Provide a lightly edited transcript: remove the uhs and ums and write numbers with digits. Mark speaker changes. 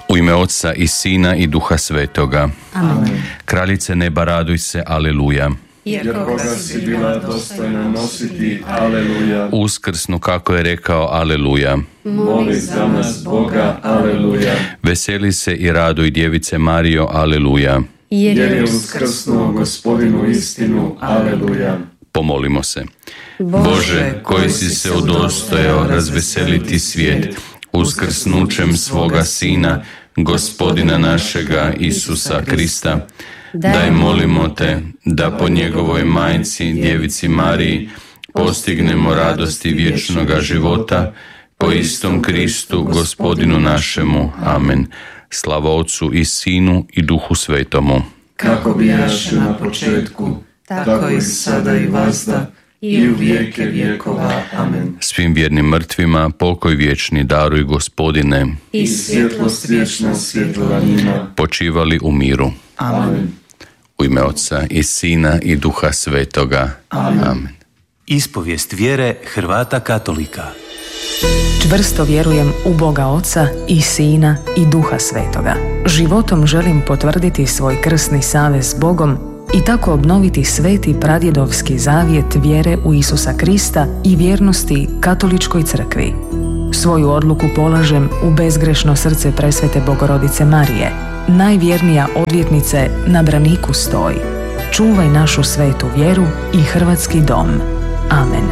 Speaker 1: U ime Otca i Sina i Duha Svetoga.
Speaker 2: Amen.
Speaker 1: Kraljice neba, raduj se, aleluja.
Speaker 2: Jer koga si bila dostojna nositi, aleluja.
Speaker 1: Uskrsnu, kako je rekao, aleluja.
Speaker 2: Moli za nas Boga, aleluja.
Speaker 1: Veseli se i raduj, djevice Marijo, aleluja.
Speaker 2: Jer je uskrsnuo Gospodinu istinu, aleluja.
Speaker 1: Pomolimo se. Bože, koji si se udostojao razveseliti svijet uskrsnućem svoga Sina, Gospodina našega Isusa Krista, daj, molimo te, da po njegovoj majci, djevici Mariji, postignemo radosti vječnoga života, po istom Kristu, Gospodinu našemu. Amen. Slava Otcu i Sinu i Duhu Svetomu.
Speaker 2: Kako bijaše na početku, tako i sada i vazda, i u vijeke vjekova. Amen.
Speaker 1: Svim vjernim mrtvima pokoj vječni daruj, Gospodine,
Speaker 2: I svjetlost vječna svjetlila njima.
Speaker 1: počivali u miru.
Speaker 2: Amen.
Speaker 1: U ime Otca i Sina i Duha Svetoga. Amen.
Speaker 3: Ispovijest vjere Hrvata katolika.
Speaker 4: Čvrsto vjerujem u Boga Oca i Sina i Duha Svetoga. Životom želim potvrditi svoj krsni savez s Bogom i tako obnoviti sveti pradjedovski zavjet vjere u Isusa Krista i vjernosti katoličkoj crkvi. Svoju odluku polažem u bezgrešno srce presvete Bogorodice Marije. Najvjernija odvjetnice na braniku stoji. Čuvaj našu svetu vjeru i hrvatski dom. Amen.